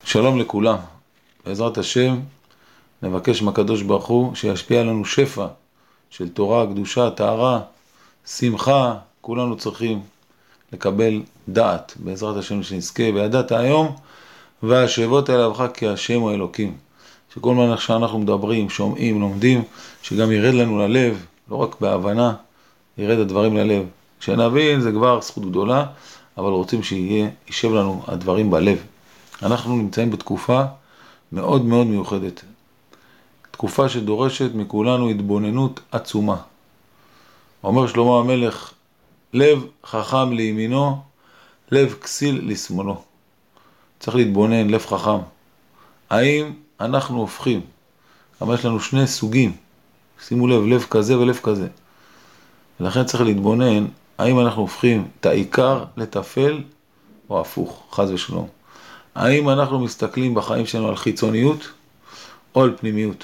שלום לכולם. בעזרת השם נבקש מהקדוש ברוך הוא שישפיע לנו שפע של תורה, קדושה, טהרה, שמחה. כולנו צריכים לקבל דעת בעזרת השם שנזכה וידעת היום והשבות אליך כי השם הוא אלוקים. שכל מה שאנחנו מדברים, שומעים, לומדים, שגם ירד לנו ללב, לא רק בהבנה, ירד הדברים ללב. כשנבין זה כבר זכות גדולה, אבל רוצים שישב לנו הדברים בלב. אנחנו נמצאים בתקופה מאוד מאוד מיוחדת. תקופה שדורשת מכולנו התבוננות עצומה. אומר שלמה המלך, לב חכם לימינו, לב כסיל לשמאלו. צריך להתבונן, לב חכם. האם אנחנו הופכים? אבל יש לנו שני סוגים. שימו לב, לב כזה ולב כזה. ולכן צריך להתבונן, האם אנחנו הופכים את העיקר לטפל או הפוך, חס ושלום. האם אנחנו מסתכלים בחיים שלנו על חיצוניות או על פנימיות?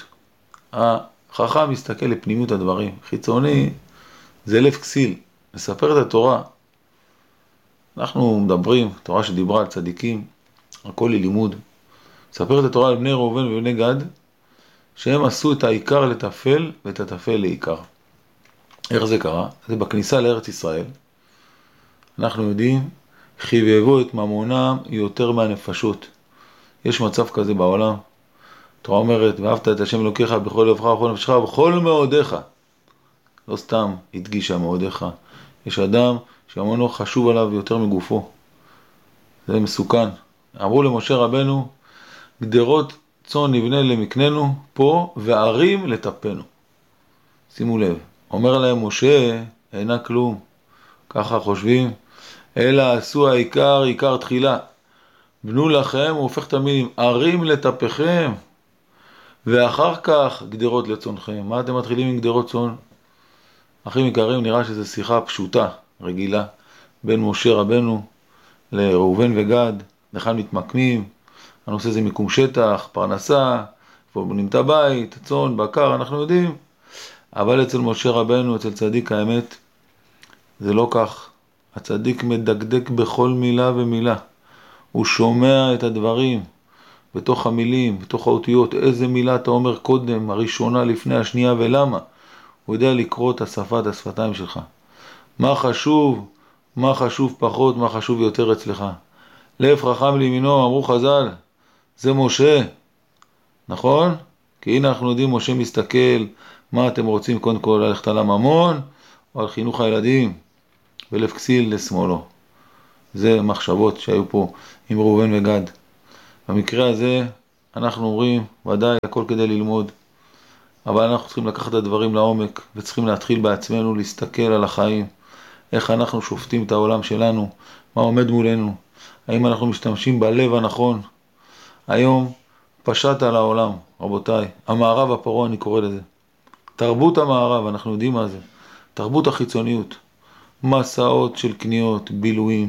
החכם מסתכל לפנימיות הדברים. חיצוני זה לב כסיל. מספר את התורה. אנחנו מדברים, תורה שדיברה על צדיקים, הכל היא לימוד. מספר את התורה על בני ראובן ובני גד, שהם עשו את העיקר לטפל ואת הטפל לעיקר. איך זה קרה? זה בכניסה לארץ ישראל. אנחנו יודעים, חיבבו את ממונם יותר מהנפשות. יש מצב כזה בעולם. התורה אומרת, ואהבת את השם אלוקיך בכל לבך ובכל נפשך ובכל מאודיך. לא סתם הדגישה מאודיך. יש אדם שהמונו חשוב עליו יותר מגופו. זה מסוכן. אמרו למשה רבנו, גדרות צאן נבנה למקננו פה וערים לטפנו. שימו לב. אומר להם משה, אינה כלום. ככה חושבים. אלא עשו העיקר, עיקר תחילה. בנו לכם, הוא הופך את המילים, ערים לטפכם, ואחר כך גדרות לצונכם. מה אתם מתחילים עם גדרות צון? אחים יקרים, נראה שזו שיחה פשוטה, רגילה, בין משה רבנו לראובן וגד, לכאן מתמקמים, הנושא זה מיקום שטח, פרנסה, פה בונים את הבית, צון, בקר, אנחנו יודעים, אבל אצל משה רבנו, אצל צדיק האמת, זה לא כך. הצדיק מדקדק בכל מילה ומילה. הוא שומע את הדברים בתוך המילים, בתוך האותיות. איזה מילה אתה אומר קודם, הראשונה לפני השנייה ולמה. הוא יודע לקרוא את השפת השפתיים שלך. מה חשוב, מה חשוב פחות, מה חשוב יותר אצלך. לב חכם לימינו, אמרו חז"ל, זה משה. נכון? כי הנה אנחנו יודעים, משה מסתכל, מה אתם רוצים קודם כל ללכת על הממון או על חינוך הילדים. ולב כסיל לשמאלו. זה מחשבות שהיו פה עם ראובן וגד. במקרה הזה אנחנו אומרים, ודאי הכל כדי ללמוד, אבל אנחנו צריכים לקחת את הדברים לעומק, וצריכים להתחיל בעצמנו להסתכל על החיים, איך אנחנו שופטים את העולם שלנו, מה עומד מולנו, האם אנחנו משתמשים בלב הנכון. היום פשט על העולם, רבותיי, המערב הפרוע אני קורא לזה. תרבות המערב, אנחנו יודעים מה זה, תרבות החיצוניות. מסעות של קניות, בילויים,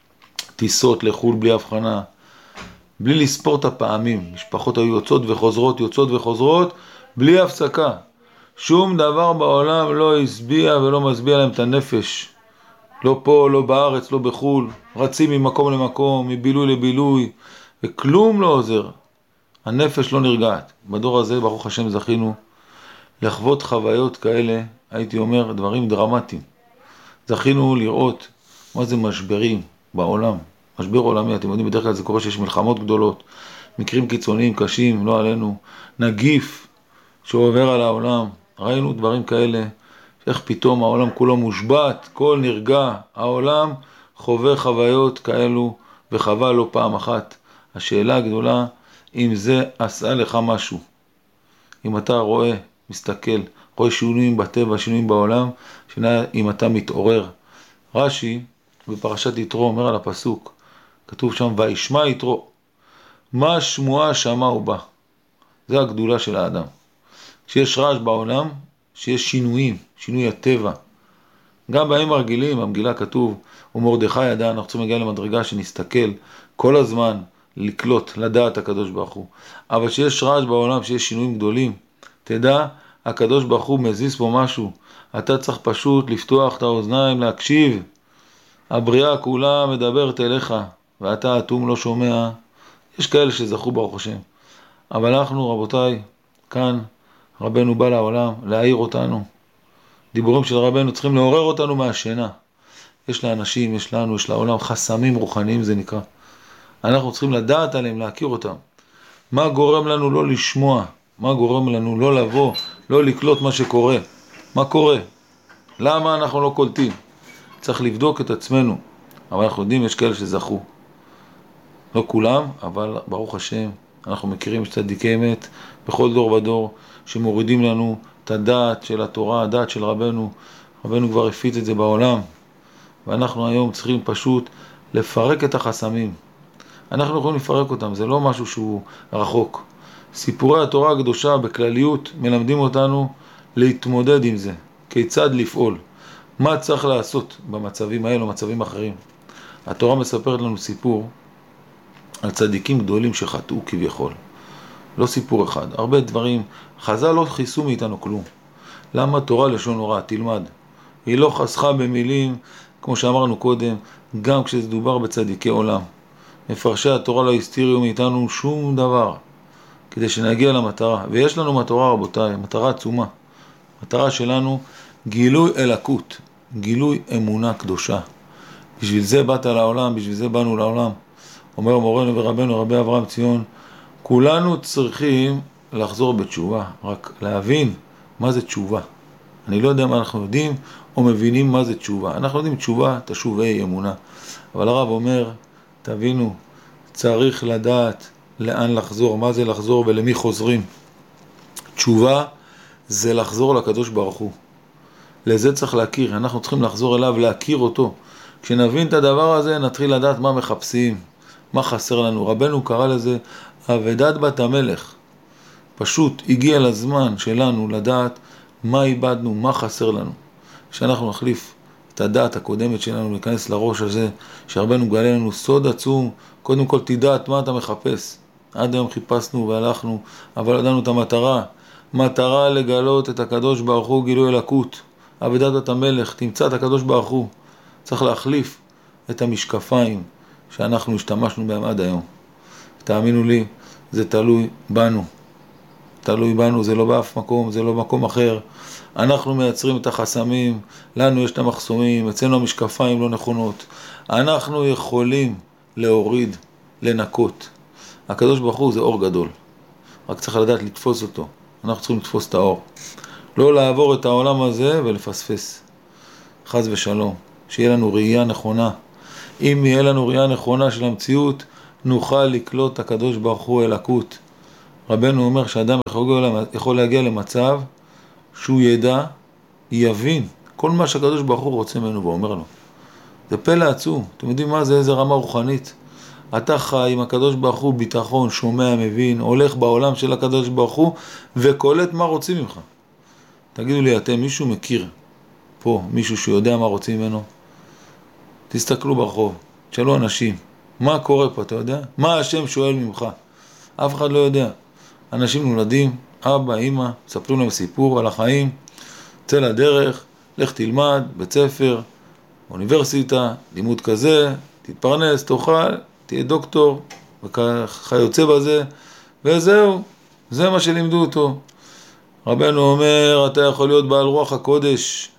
טיסות לחול בלי הבחנה, בלי לספור את הפעמים. משפחות היו יוצאות וחוזרות, בלי הפסקה. שום דבר בעולם לא הסביע ולא מסביע להם את הנפש. לא פה, לא בארץ, לא בחול. רצים ממקום למקום, מבילוי לבילוי, וכלום לא עוזר. הנפש לא נרגעת. בדור הזה, ברוך השם, זכינו לחוות חוויות כאלה, הייתי אומר, דברים דרמטיים. זכינו לראות מה זה משברים בעולם, משבר עולמי. אתם יודעים, בדרך כלל זה קורה שיש מלחמות גדולות, מקרים קיצוניים קשים, לא עלינו, נגיף שעובר על העולם. ראינו דברים כאלה, איך פתאום העולם כולו מושבת, כל נרגע, העולם חווה חוויות כאלו וחווה לא פעם אחת. השאלה הגדולה, אם זה עשה לך משהו, אם אתה רואה, מסתכל, רואה שינויים בטבע, שינויים בעולם, אם אתה מתעורר. רש"י בפרשת יתרו אומר על הפסוק, כתוב שם, וישמע יתרו, מה שמועה שמע ובא. זה הגדולה של האדם. כשיש רעש בעולם, שיש שינויים, שינוי הטבע. גם בימים הרגילים, במגילה כתוב, ומרדכי ידע, אנחנו צריכים להגיע למדרגה שנסתכל כל הזמן, לקלוט, לדעת הקדוש ברוך הוא. אבל כשיש רעש בעולם, שיש שינויים גדולים, תדע, הקדוש ברוך הוא מזיז פה משהו. אתה צריך פשוט לפתוח את האוזניים, להקשיב. הבריאה כולה מדברת אליך, ואתה אטום לא שומע, יש כאלה שזכו ברוך השם. אבל אנחנו, רבותיי, כאן רבנו בא לעולם להעיר אותנו. דיבורים של רבנו צריכים לעורר אותנו מהשינה. יש לאנשים, יש לנו, יש לעולם חסמים רוחניים זה נקרא. אנחנו צריכים לדעת עליהם, להכיר אותם. מה גורם לנו לא לשמוע? מה גורם לנו לא לבוא, לא לקלוט מה שקורה? מה קורה? למה אנחנו לא קולטים? צריך לבדוק את עצמנו. אבל אנחנו יודעים, יש כאלה שזכו. לא כולם, אבל ברוך השם, אנחנו מכירים צדיקי אמת בכל דור ודור, שמורידים לנו את הדעת של התורה, הדעת של רבנו. רבנו כבר הפיץ את זה בעולם. ואנחנו היום צריכים פשוט לפרק את החסמים. אנחנו יכולים לפרק אותם, זה לא משהו שהוא רחוק. סיפורי התורה הקדושה בכלליות מלמדים אותנו להתמודד עם זה, כיצד לפעול, מה צריך לעשות במצבים האלה או מצבים אחרים. התורה מספרת לנו סיפור על צדיקים גדולים שחטאו כביכול. לא סיפור אחד, הרבה דברים. חז"ל לא חיסו מאיתנו כלום. למה תורה לשון הוראה? תלמד. היא לא חסכה במילים, כמו שאמרנו קודם, גם כשזה דובר בצדיקי עולם. מפרשי התורה לא הסתירו מאיתנו שום דבר, כדי שנגיע למטרה. ויש לנו מטרה, רבותיי, מטרה עצומה. מטרה שלנו, גילוי אלוקות, גילוי אמונה קדושה. בשביל זה באת לעולם, בשביל זה באנו לעולם. אומר מורנו ורבנו רבי אברהם ציון, כולנו צריכים לחזור בתשובה, רק להבין מה זה תשובה. אני לא יודע מה אנחנו יודעים או מבינים מה זה תשובה. אנחנו יודעים תשובה, תשובי אמונה. אבל הרב אומר, תבינו, צריך לדעת לאן לחזור, מה זה לחזור ולמי חוזרים. תשובה זה לחזור לקדוש ברוך הוא. לזה צריך להכיר, אנחנו צריכים לחזור אליו, להכיר אותו. כשנבין את הדבר הזה, נתחיל לדעת מה מחפשים, מה חסר לנו. רבנו קרא לזה אבדת בת המלך. פשוט הגיע לזמן שלנו לדעת מה איבדנו, מה חסר לנו. כשאנחנו נחליף את הדעת הקודמת שלנו, להיכנס לראש הזה, שרבנו גלה לנו סוד עצום, קודם כל תדעת מה אתה מחפש. עד היום חיפשנו והלכנו, אבל ידענו את המטרה. מטרה לגלות את הקדוש ברוך הוא, גילוי אלוקות. אבדת בת המלך, תמצא את הקדוש ברוך הוא. צריך להחליף את המשקפיים שאנחנו השתמשנו בהם עד היום. תאמינו לי, זה תלוי בנו. תלוי בנו, זה לא באף מקום, זה לא במקום אחר. אנחנו מייצרים את החסמים, לנו יש את המחסומים, אצלנו המשקפיים לא נכונות. אנחנו יכולים להוריד, לנקות. הקדוש ברוך הוא זה אור גדול. רק צריך לדעת לתפוס אותו. אנחנו צריכים לתפוס את האור. לא לעבור את העולם הזה ולפספס. חס ושלום. שיהיה לנו ראייה נכונה. אם יהיה לנו ראייה נכונה של המציאות, נוכל לקלוט את הקדוש ברוך הוא אלוקות. רבנו אומר שאדם יכול להגיע למצב שהוא ידע, יבין כל מה שהקדוש ברוך הוא רוצה ממנו ואומר לו. זה פלא עצום. אתם יודעים מה זה? איזה רמה רוחנית. אתה חי עם הקדוש ברוך הוא ביטחון, שומע, מבין, הולך בעולם של הקדוש ברוך הוא וקולט מה רוצים ממך. תגידו לי, אתם מישהו מכיר פה, מישהו שיודע מה רוצים ממנו? תסתכלו ברחוב, תשאלו אנשים, מה קורה פה, אתה יודע? מה השם שואל ממך? אף אחד לא יודע. אנשים נולדים, אבא, אמא, ספרו להם סיפור על החיים, צא לדרך, לך תלמד, בית ספר, אוניברסיטה, לימוד כזה, תתפרנס, תאכל, תהיה דוקטור, וככה יוצא בזה, וזהו, זה מה שלימדו אותו. רבנו אומר, אתה יכול להיות בעל רוח הקודש,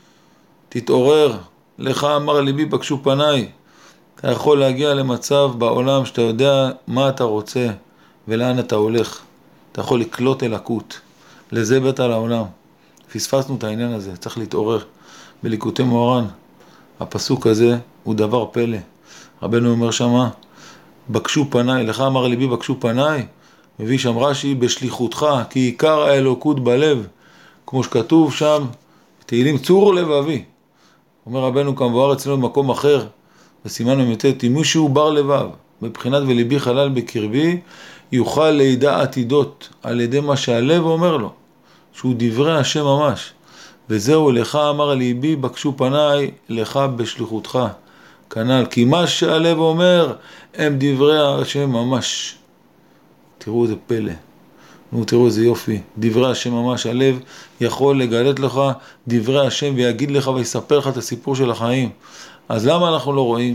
תתעורר, לך אמר ליבי בקשו פניי. אתה יכול להגיע למצב בעולם שאתה יודע מה אתה רוצה ולאן אתה הולך. אתה יכול לקלוט אלוקות. לזה באת על העולם. פספסנו את העניין הזה, צריך להתעורר. בליקוטי מוהר"ן, הפסוק הזה הוא דבר פלא. רבנו אומר שמה, בקשו פניי, לך אמר ליבי בקשו פניי, מביא שם רש"י בשליחותך, כי עיקר האלוקות בלב, כמו שכתוב שם, תהילים צור לבבי. אומר רבנו כמבואר אצלנו במקום אחר, בסימן ממתת, אם מישהו בר לבב, בבחינת וליבי חלל בקרבי, יוכל לידע עתידות על ידי מה שהלב אומר לו, שהוא דברי השם ממש. וזהו, לך אמר ליבי בקשו פניי, לך בשליחותך. כנ"ל, כי מה שהלב אומר, הם דברי השם ממש. תראו איזה פלא. תראו איזה יופי. דברי השם ממש. הלב יכול לגלות לך דברי השם ויגיד לך ויספר לך את הסיפור של החיים. אז למה אנחנו לא רואים?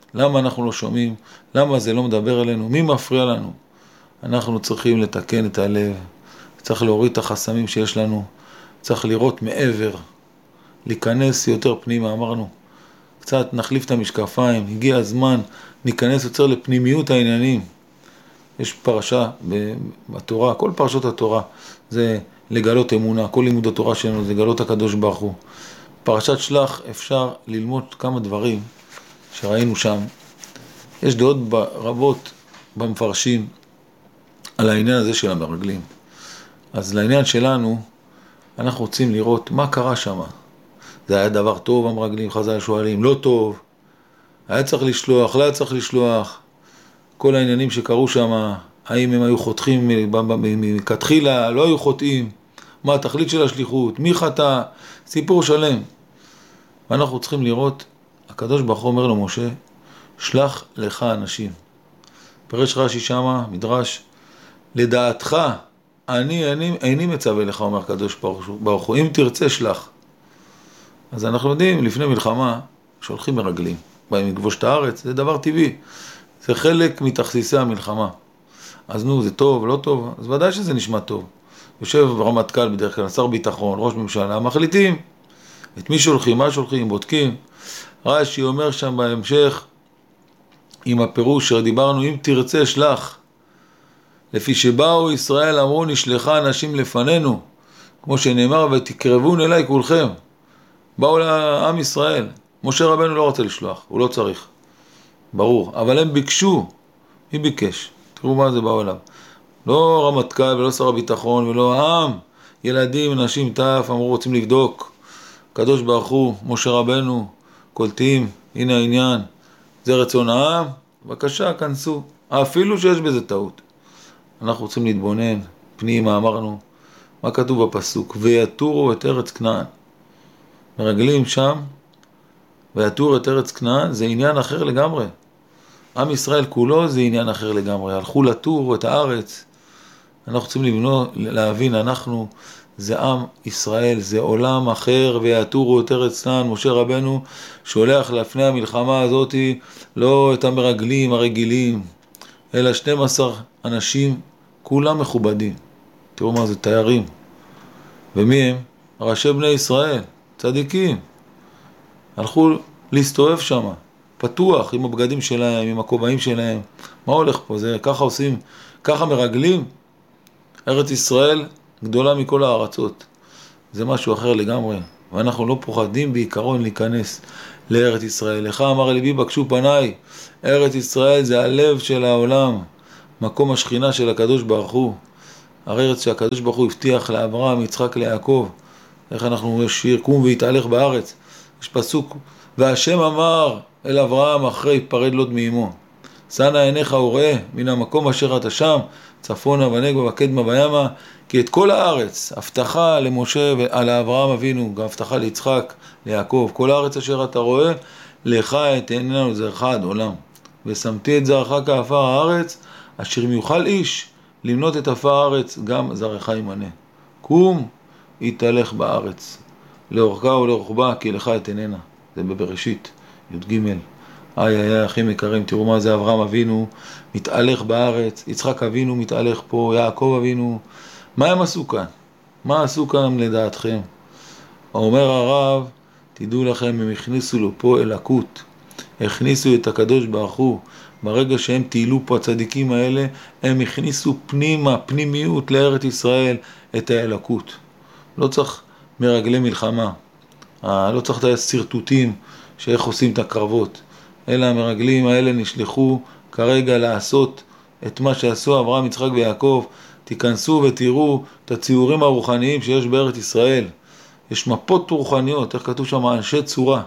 למה אנחנו לא שומעים? למה זה לא מדבר אלינו? מי מפריע לנו? אנחנו צריכים לתקן את הלב, צריך להוריד את החסמים שיש לנו, צריך לראות מעבר, להיכנס יותר פנימה, אמרנו. קצת נחליף את המשקפיים, הגיע הזמן, ניכנס יותר לפנימיות העניינים. יש פרשה בתורה, כל פרשות התורה זה לגלות אמונה, כל לימוד התורה שלנו זה לגלות הקדוש ברוך הוא. פרשת שלח אפשר ללמוד כמה דברים שראינו שם. יש דעות רבות במפרשים על העניין הזה של המרגלים. אז לעניין שלנו, אנחנו רוצים לראות מה קרה שם. זה היה דבר טוב, המרגלים, חז"ל שואלים, לא טוב, היה צריך לשלוח, לא היה צריך לשלוח, כל העניינים שקרו שם, האם הם היו חותכים מכתחילה, לא היו חוטאים, מה התכלית של השליחות, מי חטא, סיפור שלם. ואנחנו צריכים לראות, הקדוש ברוך הוא אומר לו משה, שלח לך אנשים. פרש רש"י שמה, מדרש, לדעתך, איני מצווה לך, אומר הקדוש ברוך הוא, אם תרצה שלח. אז אנחנו יודעים, לפני מלחמה, שולחים מרגלים, באים לכבוש את הארץ, זה דבר טבעי, זה חלק מתכסיסי המלחמה. אז נו, זה טוב, לא טוב, אז ודאי שזה נשמע טוב. יושב רמטכ"ל בדרך כלל, שר ביטחון, ראש ממשלה, מחליטים, את מי שולחים, מה שולחים, בודקים. רש"י אומר שם בהמשך, עם הפירוש שדיברנו, אם תרצה שלח, לפי שבאו ישראל אמרו נשלחה אנשים לפנינו, כמו שנאמר ותקרבון אליי כולכם. באו לעם ישראל, משה רבנו לא רוצה לשלוח, הוא לא צריך, ברור, אבל הם ביקשו, מי ביקש? תראו מה זה באו אליו, לא רמטכ"ל ולא שר הביטחון ולא העם, ילדים, נשים, טף, אמרו רוצים לבדוק, קדוש ברוך הוא, משה רבנו, קולטים, הנה העניין, זה רצון העם, בבקשה, כנסו, אפילו שיש בזה טעות. אנחנו רוצים להתבונן, פנימה אמרנו, מה כתוב בפסוק? ויתורו את ארץ כנען. מרגלים שם, ויתורו את ארץ כנען, זה עניין אחר לגמרי. עם ישראל כולו זה עניין אחר לגמרי. הלכו לתור את הארץ. אנחנו רוצים להבין, אנחנו זה עם ישראל, זה עולם אחר, ויתורו את ארץ כנען. משה רבנו שולח לפני המלחמה הזאת, לא את המרגלים הרגילים, אלא 12 אנשים, כולם מכובדים. תראו מה זה, תיירים. ומי הם? ראשי בני ישראל, צדיקים. הלכו להסתובב שם, פתוח, עם הבגדים שלהם, עם הכובעים שלהם. מה הולך פה? זה ככה עושים, ככה מרגלים. ארץ ישראל גדולה מכל הארצות. זה משהו אחר לגמרי. ואנחנו לא פוחדים בעיקרון להיכנס לארץ ישראל. לך אמר לוי בקשו פניי, ארץ ישראל זה הלב של העולם, מקום השכינה של הקדוש ברוך הוא. הארץ שהקדוש ברוך הוא הבטיח לאברהם, יצחק, ליעקב. איך אנחנו שיר, קום והתהלך בארץ. יש פסוק, והשם אמר אל אברהם אחרי פרד לוט מאמו, שנה עיניך וראה מן המקום אשר אתה שם, צפונה ונגבה וקדמה וימה, כי את כל הארץ, הבטחה למשה ועל אברהם אבינו, גם הבטחה ליצחק, ליעקב, כל הארץ אשר אתה רואה, לך אתננה לזרעך עד עולם. ושמתי את זרעך כעפר הארץ, אשר אם יוכל איש למנות את עפר הארץ, גם זרעך ימנה. קום, יתהלך בארץ, לאורכה ולרוחבה, כי לך אתננה. זה בבראשית, י"ג. איי, אחים יקרים, תראו מה זה אברהם אבינו, מתהלך בארץ, יצחק אבינו מתהלך פה, יעקב אבינו. מה הם עשו כאן? מה עשו כאן לדעתכם? אומר הרב, תדעו לכם, הם הכניסו לו פה אלוקות, הכניסו את הקדוש ברוך הוא. ברגע שהם תהילו פה הצדיקים האלה, הם הכניסו פנימה, פנימיות לארץ ישראל, את האלוקות. לא צריך מרגלי מלחמה, לא צריך את הסרטוטים שאיך עושים את הקרבות, אלא המרגלים האלה נשלחו כרגע לעשות את מה שעשו אברהם, יצחק ויעקב. תיכנסו ותראו את הציורים הרוחניים שיש בארץ ישראל. יש מפות רוחניות, איך כתוב שם, אנשי צורה.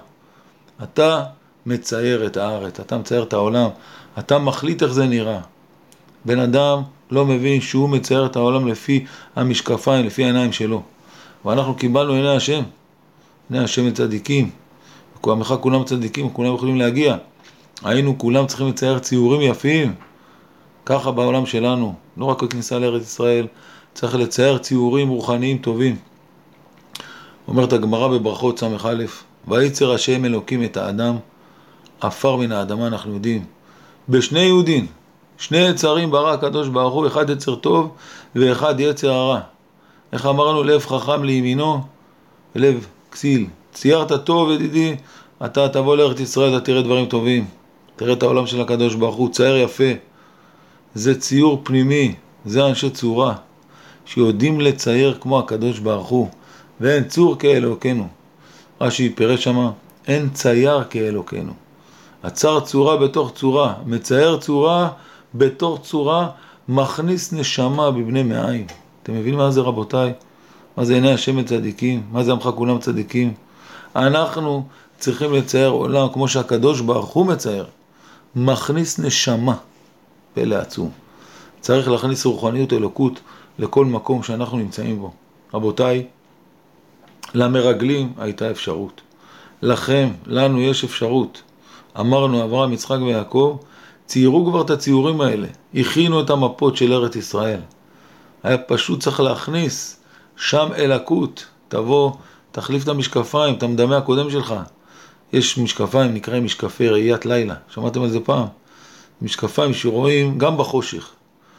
אתה מצייר את הארץ, אתה מצייר את העולם, אתה מחליט איך זה נראה. בן אדם לא מבין שהוא מצייר את העולם לפי המשקפיים, לפי העיניים שלו. ואנחנו קיבלנו עיני השם, עיני השם לצדיקים. עמך כולם צדיקים, כולם יכולים להגיע. היינו כולם צריכים לצייר ציורים יפים. ככה בעולם שלנו, לא רק בכניסה לארץ ישראל, צריך לצייר ציורים רוחניים טובים. אומרת הגמרא בברכות ס"א, ויצר השם אלוקים את האדם עפר מן האדמה, אנחנו יודעים. בשני יהודים, שני יצרים ברא הקדוש ברוך הוא, אחד יצר טוב ואחד יצר הרע. איך אמרנו? לב חכם לימינו ולב כסיל. ציירת טוב ידידי, אתה תבוא לארץ ישראל, אתה תראה דברים טובים. תראה את העולם של הקדוש ברוך הוא, צייר יפה. זה ציור פנימי, זה אנשי צורה, שיודעים לצייר כמו הקדוש ברוך הוא. ואין צור כאלוקנו. רש"י פירש שמה, אין צייר כאלוקנו. עצר צורה בתוך צורה, מצייר צורה בתוך צורה, מכניס נשמה בבני מאין. אתם מבינים מה זה רבותיי? מה זה עיני השם צדיקים? מה זה עמך כולם צדיקים? אנחנו צריכים לצייר עולם כמו שהקדוש ברוך הוא מצייר. מכניס נשמה, פלא עצום. צריך להכניס רוחניות אלוקות לכל מקום שאנחנו נמצאים בו. רבותיי, למרגלים הייתה אפשרות. לכם, לנו יש אפשרות. אמרנו, אברהם, יצחק ויעקב, ציירו כבר את הציורים האלה. הכינו את המפות של ארץ ישראל. היה פשוט צריך להכניס שם אלוקות. תבוא, תחליף את המשקפיים, את המדמה הקודם שלך. יש משקפיים, נקראים משקפי ראיית לילה. שמעתם על זה פעם? משקפיים שרואים גם בחושך.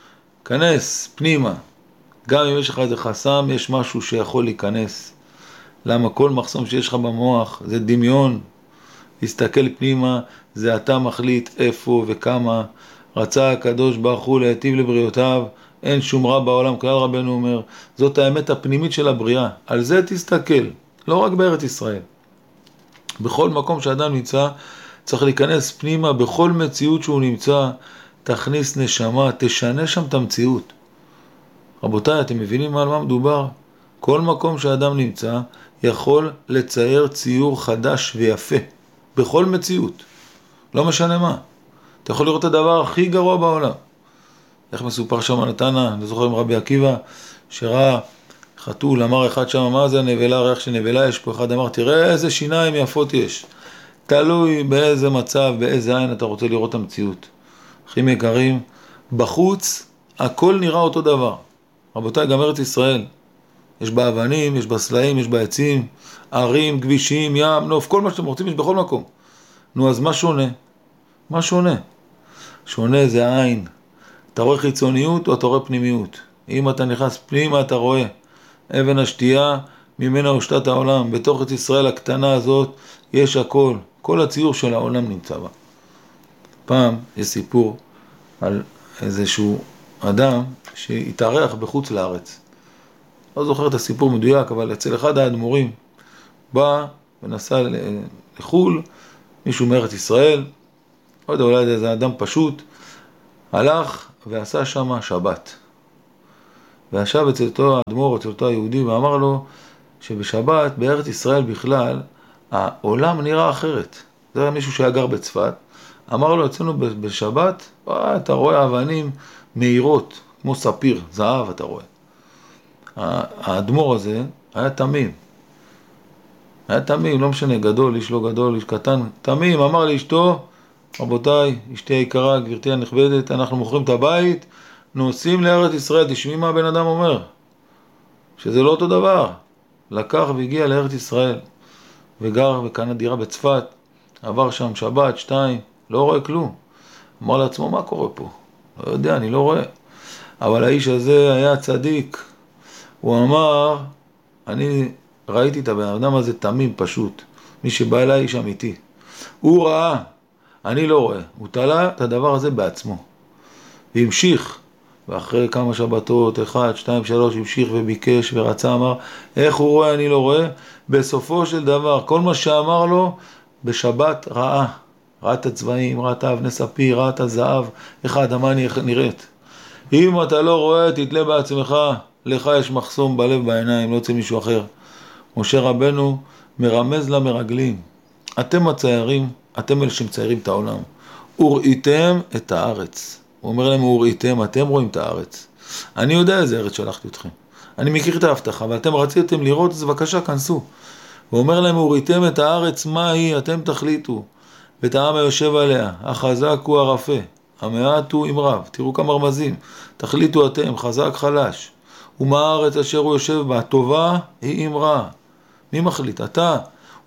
כנס פנימה. גם אם יש לך איזה חסם, יש משהו שיכול להיכנס. למה כל מחסום שיש לך במוח זה דמיון. להסתכל פנימה, זה אתה מחליט איפה וכמה. רצה הקדוש ברוך הוא להיטיב לבריאותיו, אין שום רע בעולם, כלל רבנו אומר. זאת האמת הפנימית של הבריאה. על זה תסתכל, לא רק בארץ ישראל. בכל מקום שאדם נמצא, צריך להיכנס פנימה, בכל מציאות שהוא נמצא, תכניס נשמה, תשנה שם את המציאות. רבותיי, אתם מבינים על מה מדובר? כל מקום שאדם נמצא, יכול לצייר ציור חדש ויפה. בכל מציאות. לא משנה מה. אתה יכול לראות את הדבר הכי גרוע בעולם. איך מסופר שם נתנה, אני זוכר עם רבי עקיבא, שראה חתול, אמר אחד שם, מה זה הנבלה, ריח שנבלה יש פה, אחד אמר, תראה איזה שיניים יפות יש. תלוי באיזה מצב, באיזה עין אתה רוצה לראות את המציאות. אחים יקרים, בחוץ הכל נראה אותו דבר. רבותיי, גם ארץ ישראל. יש בה אבנים, יש בה סלעים, יש בה עצים, ערים, כבישים, ים, נוף, כל מה שאתם רוצים יש בכל מקום. נו, אז מה שונה? מה שונה? שונה זה העין. אתה רואה חיצוניות או אתה רואה פנימיות? אם אתה נכנס פנימה אתה רואה אבן השתייה, ממנה הושתת העולם. בתוך את ישראל הקטנה הזאת יש הכל. כל הציור של העולם נמצא בה. פעם יש סיפור על איזשהו אדם שהתארח בחוץ לארץ. לא זוכר את הסיפור מדויק, אבל אצל אחד האדמו"רים בא ונסע לחול, מישהו מארץ ישראל, לא יודע, אולי איזה אדם פשוט, הלך ועשה שם שבת. וישב אצל אותו האדמו"ר, אצל אותו היהודי, ואמר לו שבשבת בארץ ישראל בכלל, העולם נראה אחרת. זה היה מישהו שהיה גר בצפת, אמר לו, אצלנו בשבת, אתה רואה אבנים מהירות, כמו ספיר, זהב אתה רואה. האדמו"ר הזה היה תמים. היה תמים, לא משנה, גדול, איש לא גדול, איש קטן, תמים, אמר לאשתו, רבותיי, אשתי היקרה, גברתי הנכבדת, אנחנו מוכרים את הבית, נוסעים לארץ ישראל, תשמעי מה הבן אדם אומר, שזה לא אותו דבר. לקח והגיע לארץ ישראל, וגר וקנה דירה בצפת, עבר שם שבת, 2, לא רואה כלום. אמר לעצמו, מה קורה פה? לא יודע, אני לא רואה. אבל האיש הזה היה צדיק. הוא אמר, אני ראיתי את הבן אדם הזה תמים פשוט. מי שבא אליי איש אמיתי. הוא ראה, אני לא רואה. הוא תלה את הדבר הזה בעצמו. והמשיך. ואחרי כמה שבתות, 1, 2, 3, המשיך וביקש ורצה, אמר, איך הוא רואה, אני לא רואה. בסופו של דבר, כל מה שאמר לו, בשבת ראה. ראה את הצבעים, ראה את האבני ספיר, ראה את הזהב, איך האדמה נראית. אם אתה לא רואה, תתלה בעצמך, לך יש מחסום בלב בעיניים, לא יוצא מישהו אחר. משה רבנו מרמז למרגלים, אתם הציירים, אתם אלה שמציירים את העולם. וראיתם את הארץ. הוא אומר להם, וראיתם, אתם רואים את הארץ. אני יודע איזה ארץ שלחתי אתכם. אני מכיר את ההבטחה, ואתם רציתם לראות, אז בבקשה, כנסו. הוא אומר להם, וראיתם את הארץ, מה היא? אתם תחליטו. ואת העם היושב עליה, החזק הוא הרפה, המעט הוא עם רב. תראו כמה רמזים. תחליטו אתם, חזק חלש. ומה הארץ אשר הוא יושב בה? הטובה היא עם רע. מי מחליט? אתה.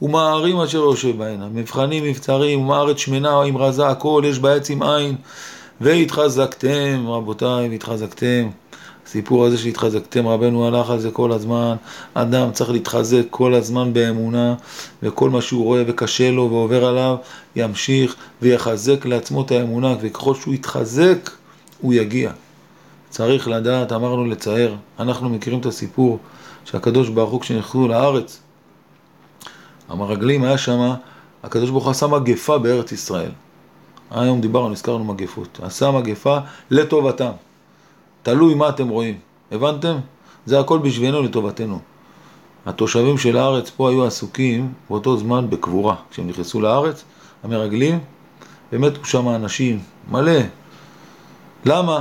ומערים אשר יושב בהן, מבחנים, מבצרים, ומארץ שמנה עם רזה, הכל יש בעץ עם עין, והתחזקתם, רבותיי, והתחזקתם. הסיפור הזה שהתחזקתם, רבנו הלך על זה כל הזמן. אדם צריך להתחזק כל הזמן באמונה, וכל מה שהוא רואה וקשה לו ועובר עליו, ימשיך ויחזק לעצמו את האמונה, וככל שהוא יתחזק, הוא יגיע. צריך לדעת, אמרנו לצייר, אנחנו מכירים את הסיפור שהקדוש ברוך הוא כשנכנסו לארץ, המרגלים היה שם, הקדוש ברוך הוא עשה מגפה בארץ ישראל. היום דיברנו, נזכרנו מגפות. עשה מגפה לטובתם. תלוי מה אתם רואים. הבנתם? זה הכל בשבילנו לטובתנו. התושבים של הארץ פה היו עסוקים באותו זמן בקבורה. כשהם נכנסו לארץ, המרגלים, ומתו שם אנשים מלא. למה?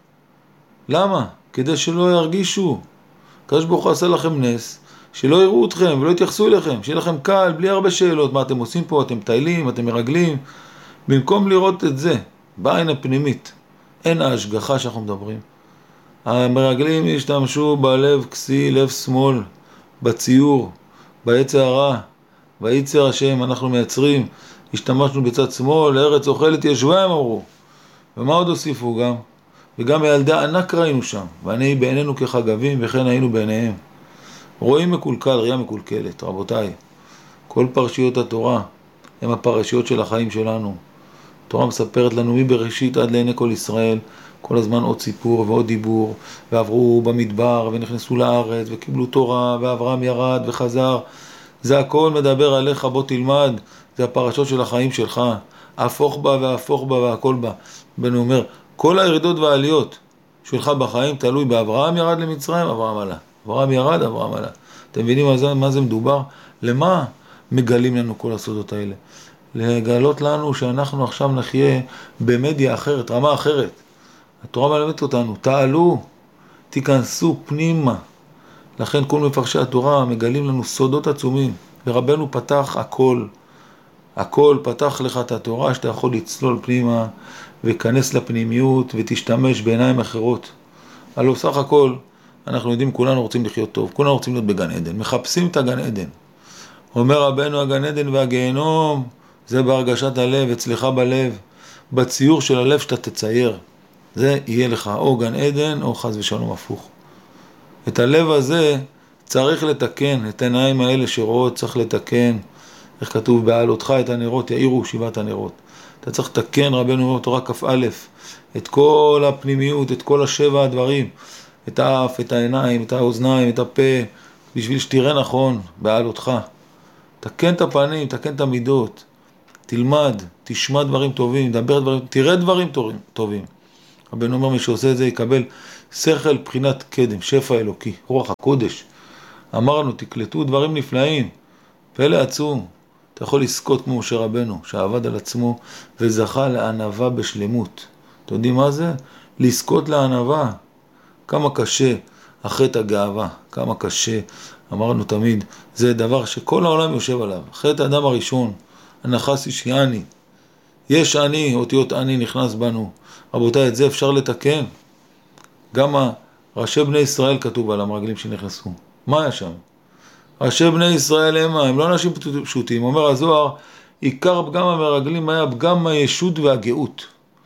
למה? כדי שלא ירגישו. הקדוש ברוך הוא עשה לכם נס, שלא יראו אתכם ולא יתייחסו אליכם, שיהיה לכם קל, בלי הרבה שאלות. מה אתם עושים פה? אתם טיילים, אתם מרגלים. במקום לראות את זה, בעין הפנימית, אין ההשגחה שאנחנו מדברים. המרגלים השתמשו בלב כסי, לב שמאל, בציור, ביצר הרע, ביצר השם אנחנו מייצרים, השתמשנו בצד שמאל, לארץ אוכלת ישבה הם אמרו. ומה עוד הוסיפו גם? וגם ילדי ענק ראינו שם, ועיני בעינינו כחגבים, וכן היינו בעיניהם. רואים מקולקל, ראייה מקולקלת, רבותיי. כל פרשיות התורה הם הפרשיות של החיים שלנו. התורה מספרת לנו מבראשית עד לעיני כל ישראל, כל הזמן עוד סיפור ועוד דיבור, ועברו במדבר ונכנסו לארץ וקיבלו תורה, ואברהם ירד וחזר. זה הכל מדבר עליך, בוא תלמד, זה הפרשות של החיים שלך, הפוך בה והפוך בה והכל בה. בן אומר, כל הירידות והעליות שלך בחיים תלוי באברהם ירד למצרים, אברהם עלה. אברהם ירד, אברהם עלה. אתם מבינים מה זה מדובר? למה מגלים לנו כל הסודות האלה? לגלות לנו שאנחנו עכשיו נחיה במדיה אחרת, רמה אחרת. התורה מלמדת אותנו, תעלו, תיכנסו פנימה. לכן כל מפרשי התורה מגלים לנו סודות עצומים. ורבנו פתח הכל. הכל פתח לך את התורה שאתה יכול לצלול פנימה וכנס לפנימיות ותשתמש בעיניים אחרות. הלוא סך הכל אנחנו יודעים, כולנו רוצים לחיות טוב, כולנו רוצים להיות בגן עדן, מחפשים את הגן עדן. אומר רבנו, הגן עדן והגיהנום זה בהרגשת הלב, אצלך בלב, בציור של הלב שאתה תצייר. זה יהיה לך או גן עדן או חס ושלום הפוך. את הלב הזה צריך לתקן, את העיניים האלה שרואות צריך לתקן. איך כתוב, בעלותך את הנרות יאירו שבעת הנרות. אתה צריך לתקן, רבנו אומר תורה כ"א, את כל הפנימיות, את כל השבע הדברים, את האף, את העיניים, את האוזניים, את הפה, בשביל שתראה נכון בעלותך. תקן את הפנים, תקן את המידות, תלמד, תשמע דברים טובים, דבר דברים, תראה דברים טובים. רבנו אומר, מי שעושה את זה יקבל שכל בחינת קדם, שפע אלוקי, רוח הקודש. אמרנו, תקלטו דברים נפלאים, פלא עצום. אתה יכול לזכות כמו משה רבנו, שעבד על עצמו וזכה לענווה בשלמות. אתם יודעים מה זה? לזכות לענווה. כמה קשה החטא הגאווה, כמה קשה. אמרנו תמיד, זה דבר שכל העולם יושב עליו. חטא האדם הראשון, הנחש אישי, יש אני, אותיות אני נכנס בנו. רבותיי, את זה אפשר לתקן. גם ראשי בני ישראל כתוב על המרגלים שנכנסו. מה היה שם? ראשי בני ישראל הם לא אנשים פשוטים. אומר הזוהר, עיקר פגם המרגלים היה פגם הישות והגאות.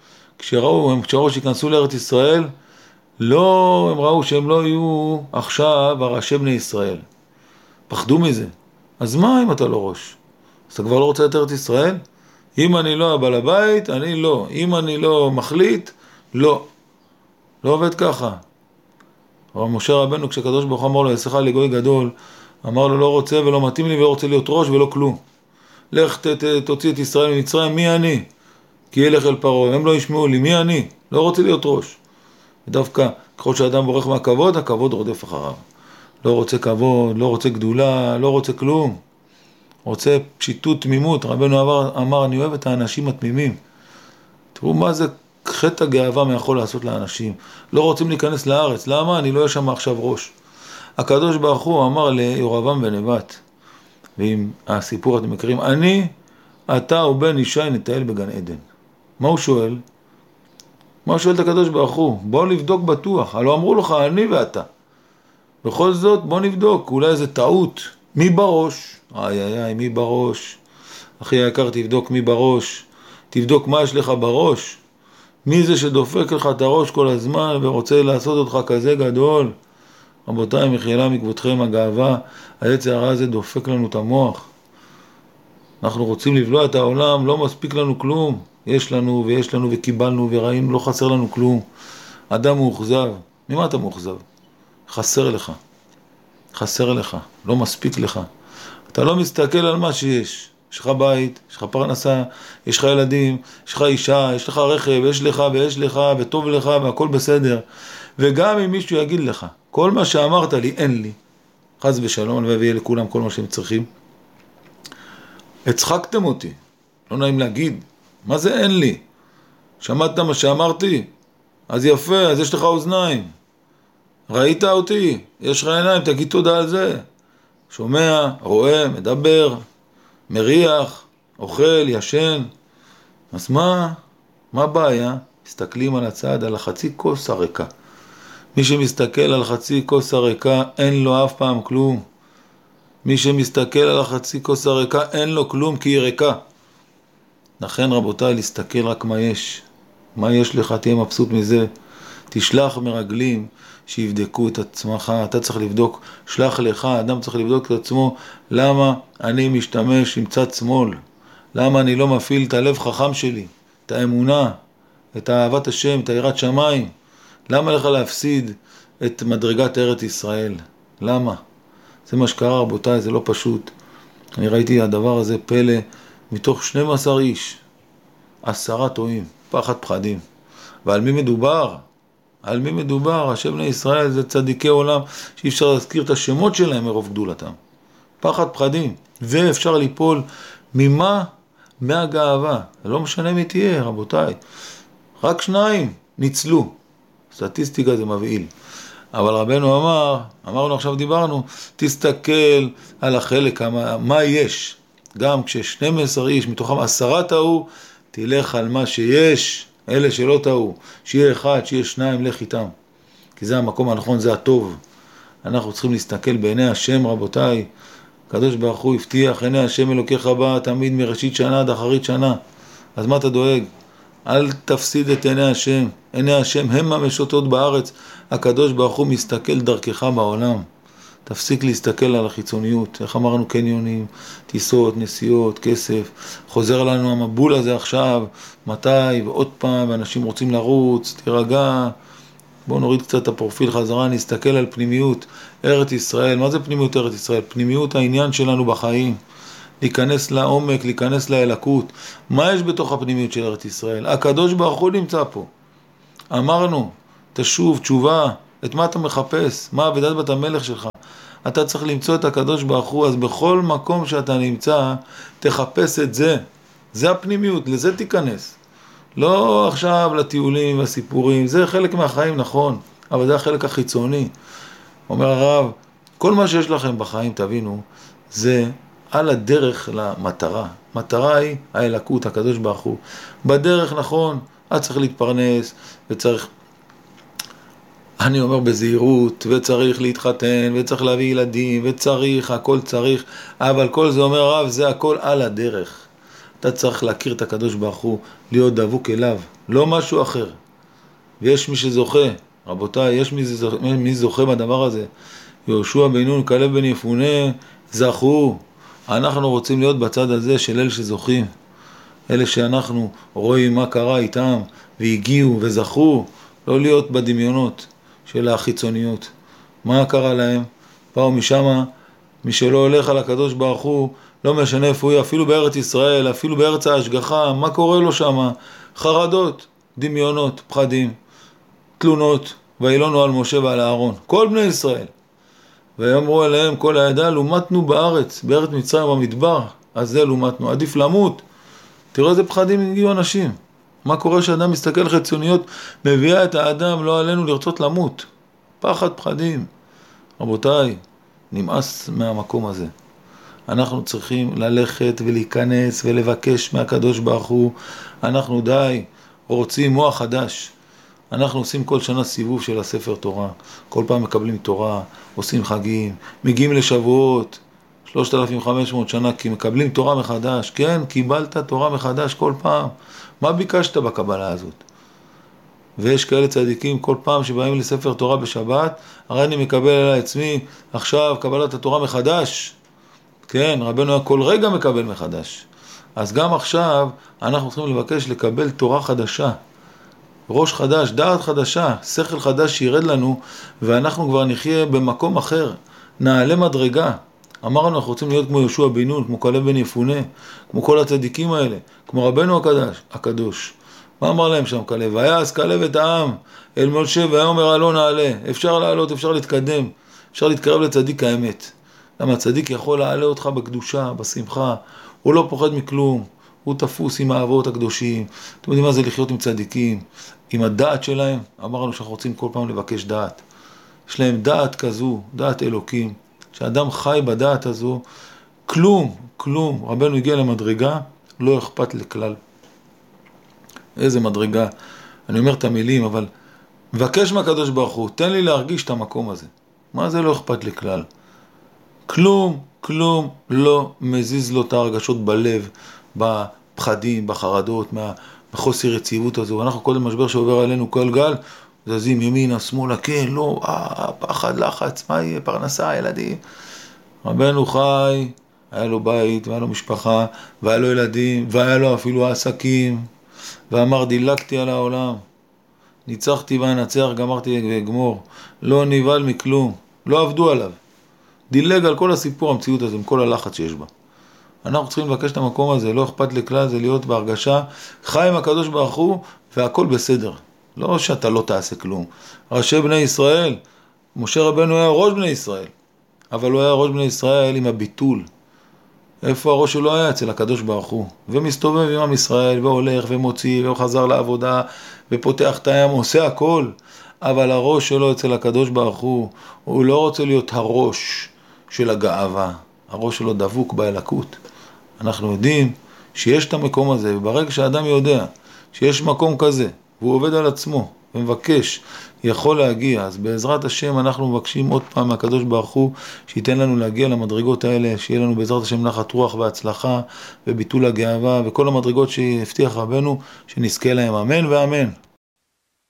כשראו שכנסו לארץ ישראל, לא, הם ראו שהם לא יהיו עכשיו הראשי בני ישראל. פחדו מזה. אז מה אם אתה לא ראש? אז אתה כבר לא רוצה את ארץ ישראל? אם אני לא הבעל הבית, אני לא. אם אני לא מחליט, לא. לא עובד ככה. אבל משה רבנו, כשהקדוש ברוך הוא אמר לו, יעשך לגוי גדול, אמר לו, לא רוצה ולא מתאים לי ולא רוצה להיות ראש ולא כלום. לך תוציא את ישראל ממצרים, מי אני? כי ילך אל פרעה, הם לא ישמעו לי, מי אני? לא רוצה להיות ראש. ודווקא, ככל שאדם בורח מהכבוד, הכבוד רודף אחריו. לא רוצה כבוד, לא רוצה גדולה, לא רוצה כלום. רוצה פשיטות תמימות. רבנו אמר, אני אוהב את האנשים התמימים. תראו מה זה חטא הגאווה מה יכול לעשות לאנשים. לא רוצים להיכנס לארץ. למה? אני לא אהיה שם עכשיו ראש. הקדוש ברוך הוא אמר לירבעם בן נבט, ועם הסיפור אתם מכירים, אני, אתה ובן ישי נטייל בגן עדן. מה הוא שואל? מה הוא שואל את הקדוש ברוך הוא? בוא נבדוק בטוח. הלא אמרו לך, אני ואתה. בכל זאת, בוא נבדוק. אולי איזה טעות. מי בראש? מי בראש? אחי היקר, תבדוק מי בראש. תבדוק מה יש לך בראש. מי זה שדופק לך את הראש כל הזמן ורוצה לעשות אותך כזה גדול? רבותיי, מחילה מכבודכם, הגאווה, היצר הרע הזה דופק לנו את המוח. אנחנו רוצים לבלוע את העולם, לא מספיק לנו כלום. יש לנו ויש לנו וקיבלנו וראינו, לא חסר לנו כלום. אדם מאוכזב. ממה אתה מאוכזב? חסר לך. חסר לך. לא מספיק לך. אתה לא מסתכל על מה שיש. יש לך בית, יש לך פרנסה, יש לך ילדים, יש לך אישה, יש לך רכב, יש לך ויש לך וטוב לך והכל בסדר. וגם אם מישהו יגיד לך, כל מה שאמרת לי אין לי, חס ושלום, ויהיה לכולם כל מה שהם צריכים. הצחקתם אותי, לא נעים להגיד, מה זה אין לי? שמעת מה שאמרתי? אז יפה, אז יש לך אוזניים. ראית אותי? יש לך עיניים, תגיד תודה על זה. שומע, רואה, מדבר, מריח, אוכל, ישן. אז מה הבעיה? מסתכלים על הצד, על החצי כוס הריקה. מי שמסתכל על חצי כוס הריקה, אין לו אף פעם כלום. מי שמסתכל על החצי כוס הריקה, אין לו כלום כי היא ריקה. לכן רבותיי, להסתכל רק מה יש. מה יש לך, תהיה מבסוט מזה. תשלח מרגלים שיבדקו את עצמך. אתה צריך לבדוק, שלח לך, אדם צריך לבדוק את עצמו. למה אני משתמש עם צד שמאל? למה אני לא מפעיל את הלב חכם שלי? את האמונה, את אהבת השם, את יראת שמיים? למה לך להפסיד את מדרגת ארץ ישראל? למה? זה מה שקרה רבותיי, זה לא פשוט. אני ראיתי הדבר הזה פלא, מתוך 12 איש, 10 טועים, פחד פחדים. ועל מי מדובר? על מי מדובר? השם בני ישראל זה צדיקי עולם, שאי אפשר להזכיר את השמות שלהם מרוב גדולתם. פחד פחדים, ואפשר ליפול ממה? מהגאווה. זה לא משנה מי תהיה רבותיי. רק 2 ניצלו. סטטיסטיקה זה מבהיל. אבל רבנו אמרנו עכשיו דיברנו, תסתכל על החלק, מה יש. גם כש12 איש, מתוכם 10 טעו, תלך על מה שיש, אלה שלא טעו. שיהיה 1, שיהיה 2, לך איתם. כי זה המקום הנכון, זה הטוב. אנחנו צריכים להסתכל בעיני השם רבותיי. הקדוש ברוך הוא הבטיח, עיני השם אלוקיך בא תמיד מראשית שנה עד אחרית שנה. אז מה אתה דואג? אל תפסיד את עיני השם. עיני השם הם המשוטות בארץ. הקדוש ברוך הוא מסתכל דרכך בעולם. תפסיק להסתכל על החיצוניות. איך אמרנו? קניונים, טיסות, נסיעות, כסף. חוזר לנו המבול הזה עכשיו, מתי ועוד פעם, ואנשים רוצים לרוץ, תירגע. בואו נוריד קצת את הפרופיל חזרה, נסתכל על פנימיות ארץ ישראל. מה זה פנימיות ארץ ישראל? פנימיות העניין שלנו בחיים. להיכנס לעומק, להיכנס לאלוקות. מה יש בתוך הפנימיות של ארץ ישראל? הקדוש ברוך הוא נמצא פה. אמרנו, תשוב, תשובה, את מה אתה מחפש? מה עבודת בת המלך שלך? אתה צריך למצוא את הקדוש ברוך הוא, אז בכל מקום שאתה נמצא, תחפש את זה. זה הפנימיות, לזה תיכנס. לא עכשיו לטיולים והסיפורים, זה חלק מהחיים נכון, אבל זה החלק החיצוני. אומר הרב, כל מה שיש לכם בחיים, תבינו, זה על הדרך למטרה. מטרה היא האלוקות, הקדוש ברוך הוא. בדרך נכון, את צריך להתפרנס, וצריך, אני אומר בזהירות, וצריך להתחתן, וצריך להביא ילדים, וצריך, הכל צריך, אבל כל זה אומר הרב, זה הכל על הדרך. אתה צריך להכיר את הקדוש ברוך הוא, להיות דבוק אליו, לא משהו אחר. ויש מי שזוכה, רבותיי, יש מי זוכה בדבר הזה. יהושע בן נון, כלב בן יפונה, זכו. אנחנו רוצים להיות בצד הזה של אלה שזוכים. אלה שאנחנו רואים מה קרה איתם, והגיעו וזכו, לא להיות בדמיונות של החיצוניות. מה קרה להם? באו משם, מי שלא הולך על הקדוש ברוך הוא, לא משנה איפה הוא, אפילו בארץ ישראל, אפילו בארץ ההשגחה, מה קורה לו שם? חרדות, דמיונות, פחדים, תלונות, וילונו על משה ועל אהרון, כל בני ישראל. ואמרו אליהם כל העדה, לומתנו בארץ מצרים במדבר, אז זה לומתנו, עדיף למות. תראו איזה פחדים הגיעו אנשים. מה קורה שאדם מסתכל חיצוניות, מביאה את האדם, לא עלינו לרצות למות. פחד, פחדים. רבותיי, נמאס מהמקום הזה. אנחנו צריכים ללכת ולהיכנס ולבקש מהקדוש ברוך הוא. אנחנו די רוצים מוח חדש. אנחנו עושים כל שנה סיבוב של הספר תורה. כל פעם מקבלים תורה, עושים חגים, מגיעים לשבועות. 3,500 שנה, כי מקבלים תורה מחדש. כן, קיבלת תורה מחדש כל פעם. מה ביקשת בקבלה הזאת? ויש כאלה צדיקים, כל פעם שבאים לספר תורה בשבת, הרי אני מקבל על עצמי עכשיו קבלת התורה מחדש. כן, רבנו היה כל רגע מקבל מחדש. אז גם עכשיו אנחנו צריכים לבקש לקבל תורה חדשה. ראש חדש, דעת חדשה, שכל חדש שירד לנו, ואנחנו כבר נחיה במקום אחר. נעלה מדרגה. אמרנו, אנחנו רוצים להיות כמו יהושע בן נון, כמו כלב בן יפונה, כמו כל הצדיקים האלה, כמו רבנו הקדוש. מה אמר להם שם כלב? ויעש כלב את העם אל משה ויאמר עלה נעלה. אפשר לעלות, אפשר להתקדם, אפשר להתקרב לצדיק האמת. למה הצדיק יכול לעלה אותך בקדושה, בשמחה, הוא לא פוחד מכלום, הוא תפוס עם האבות הקדושים. אתם יודעים מה זה לחיות עם צדיקים, עם הדעת שלהם? אמרנו שאנחנו רוצים כל פעם לבקש דעת. יש להם דעת כזו, דעת אלוקים. כשאדם חי בדעת הזו, כלום. רבנו הגיע למדרגה, לא אכפת לכלל. איזה מדרגה. אני אומר את המילים, אבל מבקש מהקדוש ברוך הוא, תן לי להרגיש את המקום הזה. מה זה לא אכפת לכלל? כלום לא מזיז לו את הרגשות בלב, בפחדים, בחרדות, בחוסר יציבות הזו. אנחנו קודם משבר שעובר עלינו כל גל, זזים ימינה, שמאלה, כן, לא, פחד, לחץ, מה יהיה, פרנסה, ילדים. רבנו חי, היה לו בית, והיה לו משפחה, והיה לו ילדים, והיה לו אפילו עסקים, ואמר, דילגתי על העולם, ניצחתי ואנצח, גמרתי ואגמור, לא ניבל מכלום, לא עבדו עליו. דילג על כל הסיפור, המציאות הזה, עם כל הלחץ שיש בה. אנחנו צריכים לבקש את המקום הזה, לא אכפת לכלל, זה להיות בהרגשה, חי עם הקדוש ברוך הוא, והכל בסדר. לא שאתה לא תעשה כלום. ראשי בני ישראל, משה רבנו היה ראש בני ישראל, אבל הוא היה ראש בני ישראל עם הביטול. איפה הראש שלו היה? אצל הקדוש ברוך הוא. ומסתובב עם עם ישראל, והולך ומוציא, וחזר לעבודה, ופותח את הים, עושה הכל. אבל הראש שלו אצל הקדוש ברוך הוא לא רוצה להיות הראש של הגאווה. הראש שלו דבוק באלוקות. אנחנו יודעים שיש את המקום הזה, וברגע שהאדם יודע שיש מקום כזה, והוא עובד על עצמו ומבקש, יכול להגיע. אז בעזרת השם אנחנו מבקשים עוד פעם מהקדוש ברוך הוא שייתן לנו להגיע למדרגות האלה, שיהיה לנו בעזרת השם נחת רוח והצלחה וביטול הגאווה וכל המדרגות שהבטיח רבנו שנזכה להם, אמן ואמן.